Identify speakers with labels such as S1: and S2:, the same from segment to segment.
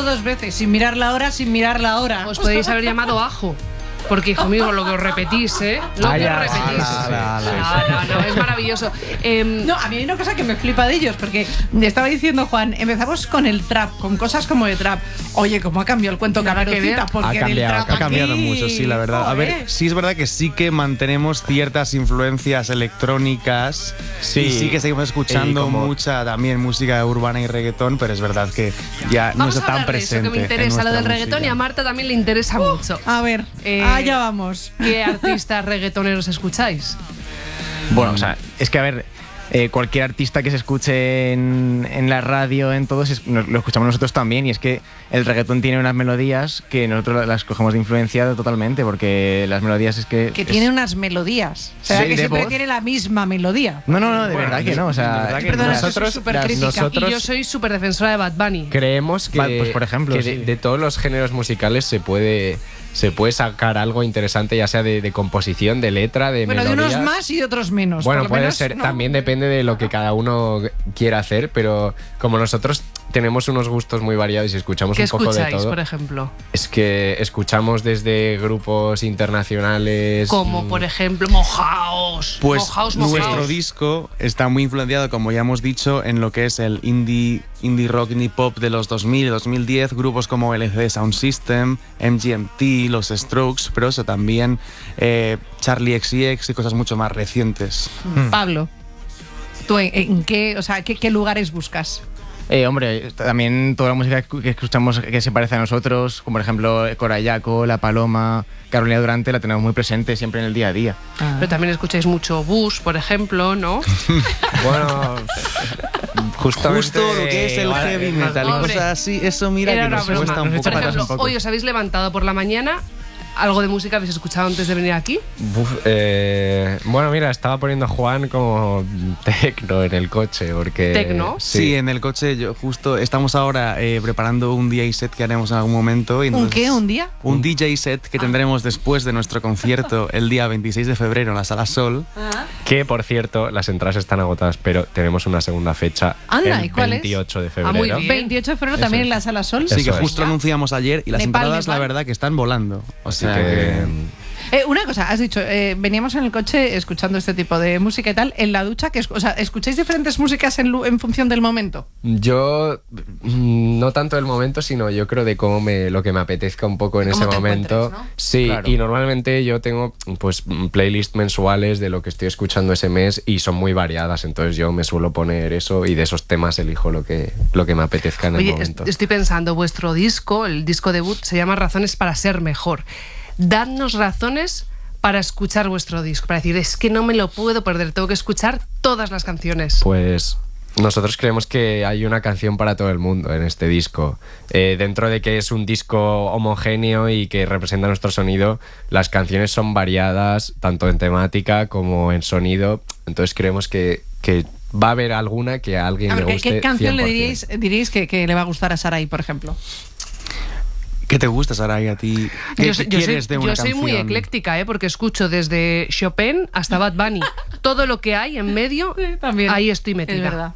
S1: solo 2 veces, sin mirar la hora, sin mirar la hora.
S2: Os podéis haber llamado Ajo. Porque, hijo mío, lo que os repetís, ¿eh? Lo que os repetís. No, es maravilloso.
S1: No, a mí hay una cosa que me flipa de ellos, porque estaba diciendo Juan, empezamos con el trap, con cosas como de trap. Oye, ¿cómo ha cambiado el cuento Caperucita? Porque
S3: ha cambiado mucho, sí, la verdad. A ver, sí es verdad que sí que mantenemos ciertas influencias electrónicas. Sí, y sí que seguimos escuchando mucha también música urbana y reggaetón, pero es verdad que ya no está tan presente.
S2: Eso que me interesa, lo del reggaetón, y a Marta también le interesa mucho.
S1: A ver, allá vamos.
S2: ¿Qué artistas reggaetoneros escucháis?
S4: Bueno, o sea, es que a ver, cualquier artista que se escuche en la radio, en todos, lo escuchamos nosotros también, y es que el reggaetón tiene unas melodías que nosotros las cogemos de influencia totalmente, porque las melodías es que...
S1: Que tiene unas melodías. O sea, sí, que siempre tiene la misma melodía.
S4: No, de verdad que no. O sea,
S2: nosotros y yo soy súper defensora de Bad Bunny.
S5: Creemos que,
S4: pues, por ejemplo,
S5: que de todos los géneros musicales se puede sacar algo interesante, ya sea de composición, de letra, de melodías.
S1: De unos más y de otros menos.
S5: Bueno, puede ser, ¿no? También depende de lo que cada uno quiera hacer, pero como nosotros tenemos unos gustos muy variados y escuchamos un poco de todo.
S2: ¿Qué escucháis, por ejemplo?
S5: Es que escuchamos desde grupos internacionales...
S2: Como, por ejemplo, Mojaos.
S3: Pues
S2: Mojaos.
S3: Nuestro disco está muy influenciado, como ya hemos dicho, en lo que es el indie rock, indie pop de los 2000 y 2010, grupos como LCD Sound System, MGMT, los Strokes, pero eso también Charlie XCX y cosas mucho más recientes.
S1: Pablo, ¿tú en qué, o sea, qué lugares buscas?
S4: Hombre, también toda la música que escuchamos que se parece a nosotros, como por ejemplo Corayaco, La Paloma, Carolina Durante, la tenemos muy presente siempre en el día a día.
S2: Pero también escucháis mucho Bush, por ejemplo, ¿no?
S5: Bueno,
S3: justo lo que es el heavy metal y cosas así, eso mira que nos cuesta un poco.
S2: Por ejemplo, hoy os habéis levantado por la mañana. ¿Algo de música habéis escuchado antes de venir aquí?
S5: Bueno, mira, estaba poniendo a Juan como tecno en el coche, porque...
S2: ¿Tecno?
S3: Sí, en el coche justo estamos ahora preparando un DJ set que haremos en algún momento.
S1: ¿Un qué? ¿Un día?
S3: Un DJ set que tendremos después de nuestro concierto el día 26 de febrero en la Sala Sol.
S5: Que, por cierto, las entradas están agotadas, pero tenemos una segunda fecha el 28 de febrero.
S1: Muy bien. 28 de febrero también en la Sala Sol.
S3: Sí, que justo lo anunciamos ayer y las entradas, la verdad, que están volando. O sea que...
S1: una cosa, has dicho, veníamos en el coche escuchando este tipo de música y tal, en la ducha, ¿escucháis diferentes músicas en función del momento?
S5: Yo, no tanto del momento, sino yo creo de lo que me apetezca un poco en ese momento. ¿No? Sí, claro. Y normalmente yo tengo pues playlists mensuales de lo que estoy escuchando ese mes y son muy variadas, entonces yo me suelo poner eso y de esos temas elijo lo que me apetezca en el momento.
S2: Estoy pensando, vuestro disco, el disco debut, se llama Razones para ser mejor. Dadnos razones para escuchar vuestro disco, para decir, es que no me lo puedo perder, tengo que escuchar todas las canciones.
S5: Pues nosotros creemos que hay una canción para todo el mundo en este disco. Dentro de que es un disco homogéneo y que representa nuestro sonido, las canciones son variadas, tanto en temática como en sonido, entonces creemos que va a haber alguna que a alguien le guste.
S1: ¿Qué canción
S5: 100%.
S1: le diríais que le va a gustar a Sarai, por ejemplo?
S3: ¿Qué te gusta, Sarai, a ti? ¿Qué quieres de una canción?
S2: Yo soy muy ecléctica, porque escucho desde Chopin hasta Bad Bunny. Todo lo que hay en medio, también, ahí estoy metida.
S1: Es verdad.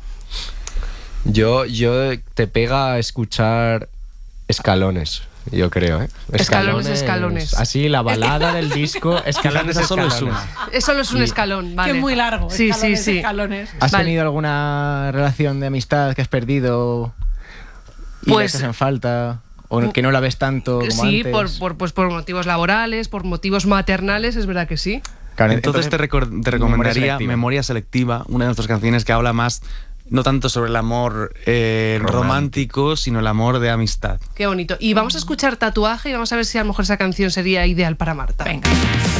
S5: Yo te pega a escuchar escalones, yo creo, ¿eh?
S2: Escalones.
S5: Así, la balada del disco, escalones.
S3: Solo es una.
S2: Solo es un escalón, vale.
S1: Que es muy largo.
S2: Sí.
S1: Escalones.
S4: ¿Has tenido alguna relación de amistad que has perdido y
S2: pues,
S4: le echas en falta? ¿O que no la ves tanto como antes?
S2: Sí, por motivos laborales, por motivos maternales, es verdad que sí.
S3: Claro, entonces te recomendaría Memoria Selectiva, una de nuestras canciones que habla más, no tanto sobre el amor romántico, sino el amor de amistad.
S2: Qué bonito. Y vamos a escuchar Tatuaje y vamos a ver si a lo mejor esa canción sería ideal para Marta.
S1: Venga.